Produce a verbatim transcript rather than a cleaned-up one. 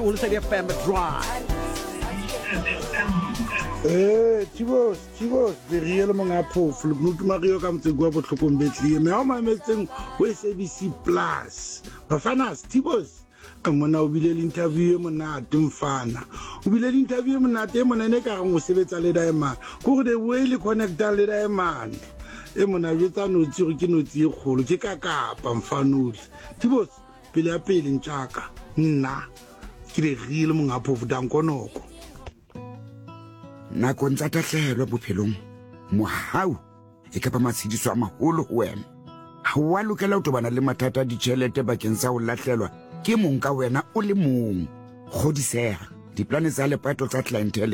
All the F M drive. Eh, Chibos, Chibos, the real Mongapo, Flugnutu Mario comes to go up to Kumbetli, and how my messing with A B C Plus. Bafanas, Chibos, and when I will interview Mona Dumfana, we will interview Mona Demon and Eka Museveta Ledama, who they will connect that man. Emona Vita no Turkino Tio, Kika, Pamfanus, Chibos, Pilapil in Chaka, Na, Kiri real Mongapo Dankonoko. Na kontsa tatlhelo bophelong mohau e ka ba matshidiso a maholo ho wena ha wa lokela ho tobana le mathata di tšhelete bakeng sa ho lahlelwa ke mong ka wena o le mong godiseha diplane tsa lepato tsa clientele